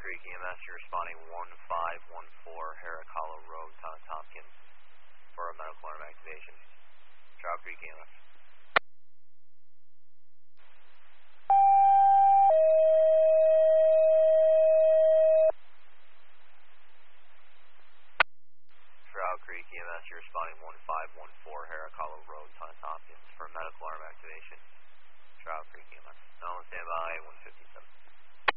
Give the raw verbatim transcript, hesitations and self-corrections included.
Creek E M S, you're responding one five one four Herrick Hollow Road, Town of Tompkins, for a medical alarm activation. Trout Creek E M S. Trout Creek E M S, you're responding one five